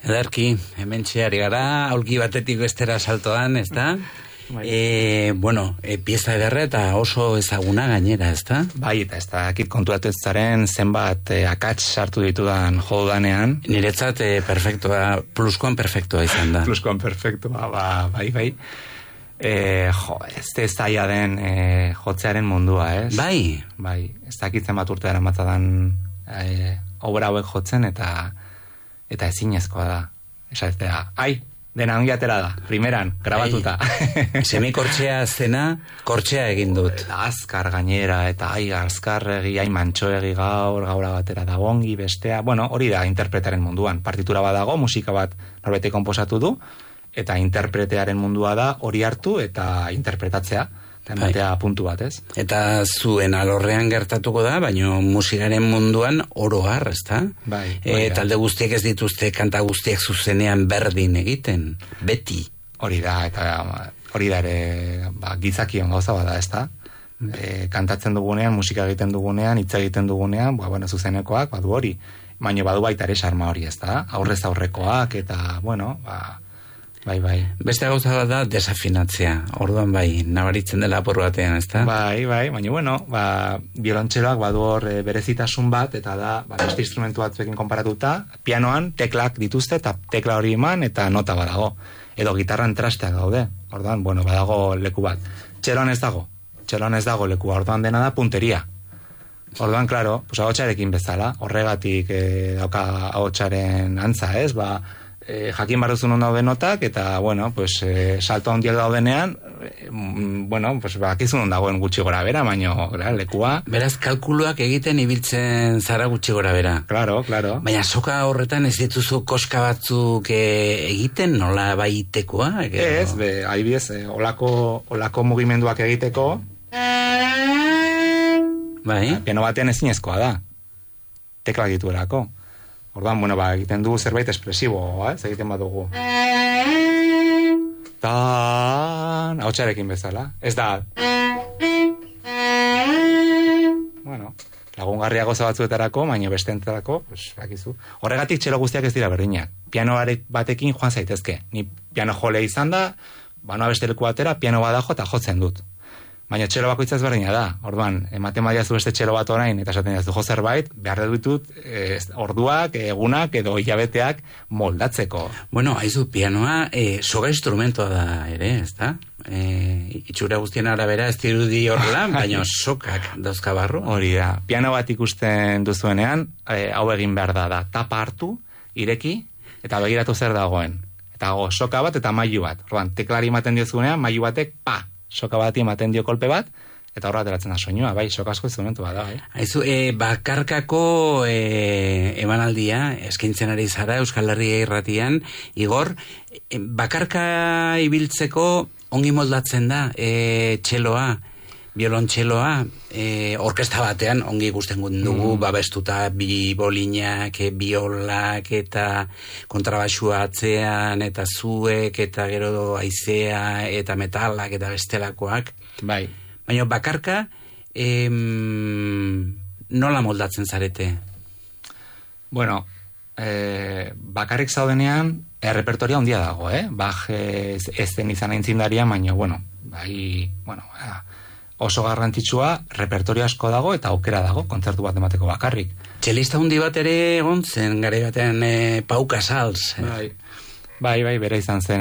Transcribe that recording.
Ederki, hemen txeari gara, aulki batetik bestera saltoan, ez da? Pieza ederra eta oso ezaguna gainera, ez da? Bai, eta ez da, akit konturatu ez zaren zenbat akats sartu ditudan jodanean. Niretzat perfektoa, pluskoan perfektoa izan da. Pluskoan perfektoa, bai. Ez zaila den jotzearen mundua, ez? Bai. Bai, ez dakitzen bat urte dara matzadan obra hauek jotzen eta ezinezkoa da. Esatea, dena ongi atera da, primeran, grabatuta. Semikortxea zena, kortxea egin dut. Azkar gainera, eta azkarregi, mantxoegi gaura batera da ongi, bestea. Hori da interpretaren munduan. Partitura bat dago, musika bat norbete konposatu du, eta interpretearen mundua da hori hartu eta interpretatzea. Eta ematea puntu bat, ez? Eta zuen alorrean gertatuko da, baina musikaren munduan oro har, ez da? Bai. Talde guztiek ez dituzte kanta guztiek zuzenean berdin egiten, beti. Hori da ere gizakion gauza bada, ez da? Kantatzen dugunean, musika egiten dugunean, hitz egiten dugunean, zuzenekoak, badu hori. Baina badu baita ere sarma hori, ez da? Aurrez aurrekoak, eta, Bai. Beste gauza da desafinatzea. Orduan nabaritzen dela apur batean, ez da? Bai, baina biolontxeroak badu hor berezitasun bat, eta da, beste instrumentu batzuekin konparatuta, pianoan teklak dituzte, eta tekla hori eman, eta nota badago. Edo gitarran trasteak daude. Orduan, badago leku bat. Txeloan ez dago lekua. Orduan dena da punteria. Orduan, klaro, ahotsarekin bezala, horregatik dauka ahotsaren antza, ez? Jakin barruzun ondo daude notak, eta, salto handiak daudenean, bakizun ondagoen gutxi gora bera, baino, lekua. Beraz, kalkuluak egiten ibiltzen zara gutxi gora bera. Claro. Baina soka horretan ez dituzu koska batzuk egiten, nola baitekoa? Ez, adibidez, olako mugimenduak egiteko, piano batean ezinezkoa da. Tekla dituelako. Orduan, egiten dugu zerbait espresibo, egiten badugu. Ahotsarekin bezala. Ez da. Lagungarria goza batzuetarako, baina bestentarako, bakizu. Horregatik txelo guztiak ez dira berdinak. Piano batekin joan zaitezke. Ni piano jole izan da, beste leku batera, piano badajo eta jotzen dut. Baina txelo bakoitza ezberdina da. Orduan, ematen badiazu beste txelo bat orain, eta esaten diazu jo zerbait, behar ditut orduak, egunak edo hilabeteak moldatzeko. Haizu, pianoa soga instrumentoa da ere, ez da? Itxura guztien arabera ez dirudi horrela, baina sokak dauzka barru. Hori da. Piano bat ikusten duzuenean, hau egin behar da tapa hartu, ireki, eta begiratu zer dagoen. Eta soka bat eta mailu bat. Orduan, teklari ematen diozunean, mailu batek, soka bat ematen dio kolpe bat, eta horra ateratzen da soinua, soka asko instrumentu bat da, Aizu, bakarkako emanaldia, eskaintzen ari zara Euskal Herria Irratian, Igor, bakarka ibiltzeko ongi moldatzen da txeloa, biolontxeloa, orkesta batean ongi ikusten dugu, babestuta bi bolinak, biolak, eta kontrabaxua atzean, eta zuek, eta gero haizea, eta metalak, eta bestelakoak. Bai. Baina bakarka, nola moldatzen zarete? Bakarrik zaudenean, errepertoria handia dago, Bach ez den izan aintzindaria, baina, oso garrantzitsua, repertorio asko dago eta aukera dago, kontzertu bat emateko bakarrik. Txelista hundi bat ere egon zen, gare batean Pau Casals. Bai, bere izan zen.